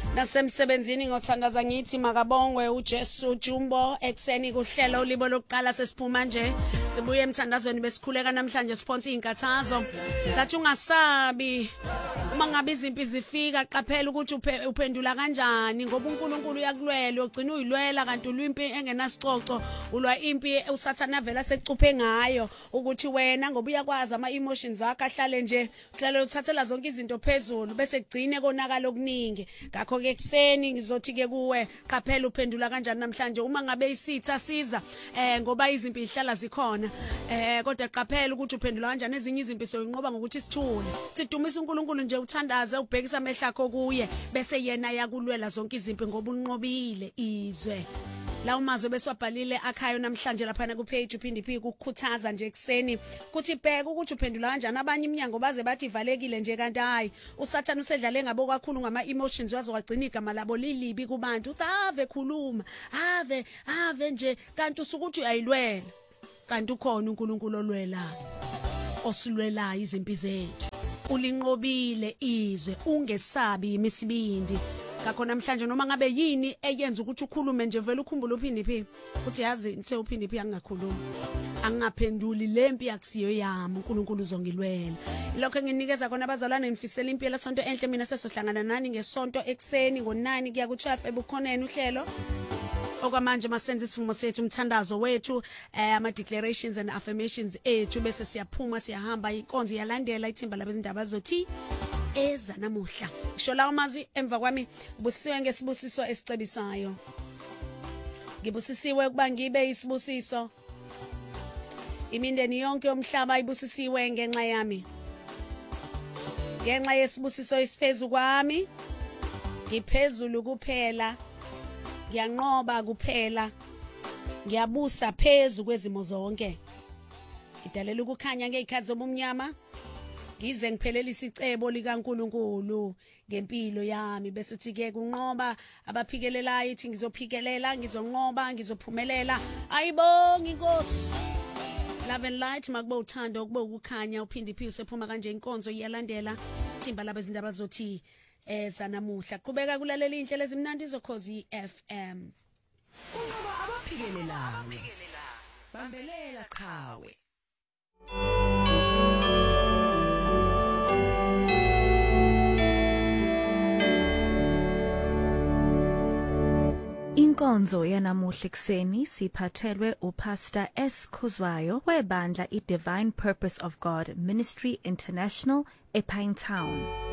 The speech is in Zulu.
Nasemsebenzini ngothandaza ngithi makabongwe uJesu Jumbo ekseni kuhlelo ulibo lokuqala sesiphuma nje sibuye emthandazweni besikhuleka namhlanje sponsor inkathazo sathi ungasabi uma ngabe izimpi zifika qaphela ukuthi uphendula kanjani ngoba uNkulunkulu uyakulwela ugcina uyilwela kanti ulwimpi engenasicoco ulwa impi usathana vela secuphe ngayo ukuthi wena ngoba uyakwazi ama emotions akho ahlale nje uhlale uthathela zonke izinto phezulu bese kugcine konakala okuningi ngakho ke ekseni ngizothi ke kuwe qaphela uphendula kanjani namhlanje uma ngabe isitha siza ngoba izimpi ihlala zikhona kodwa qaphela ukuthi uphendula kanjani ezinye izimpi soyinqoba ngokuthi sithule sidumisa uNkulunkulu nje uthandaze ubhekisa amehlo akho kuye bese yena yakulwela zonke izimpi ngoba unqobile izwe la umazwe beswabhalile akhayo namhlanje lapha ku page uphindi phi ukukhuthaza nje ekseni kuthi bheka ukuthi uphendula kanjani abanye iminyango baze bathi ivalekile nje kanti hayi usathana usedlale ngabo kakhulu ngama emotions wazo wagcina igama labo lilibi kubantu uthi ave khuluma ave nje kanti usukuthi uyayilwela kanti ukhona uNkulunkulu olwelayo osilwelayo izimpi zethu ulinqobile izwe ungesabi imisibindi ngakho namhlanje noma ngabe yini eyenza ukuthi ukhulume nje vele ukhumbule uphindi phi uthi yazi nithe uphindi phi angingakhuluma angaphenduli lempi yakusiyo yami uNkulunkulu uzongilwela lokho enginikeza khona abazalwane ngifisela impilo sonto enhle mina sesohlangana nani ngesonto ekseni ngo9 kuya ku12 ebukhoneni uhlelo okwamanje masenze isivumo sethu umthandazo wethu ama declarations and affirmations ethu bese siyaphuma siyahamba inkonzo yalandela ithimba labezindaba zothi eza namuhla ngisho la umazi emva kwami busisiwe ngesibusiso esicebisayo ngibusisiwe kuba ngibe isibusiso imindeni yonke yomhlaba ibusisiwe ngenxa yami ngenxa yesibusiso esiphezulu kwami ngiphezulu kuphela ngiyanqoba kuphela ngiyabusa phezulu kwezimo zonke ngidalela ukukhanya ngezikhathi zobumnyama ngize ngiphelele isicebo likaNkulunkulu ngempilo yami bese uthi ke kunqoba abaphikelelayo ithi ngizophikelela ngizonqoba ngizophumelela ayibonga inkosi love and light makuba uthando kuba ukukhanya uphindi phi usephuma kanje inkonzo iyalandela thimba labezindaba zothi zanamuhla qhubeka kulalela inhlelo ezimnandi zokhozi FM Unqoba abaphikelelayo bambelela qhawe Inkonzo yanamuhla ekseni siphathelwe uPastor S Khuzwayo webandla iDivine Purpose of God Ministry International ePine Town.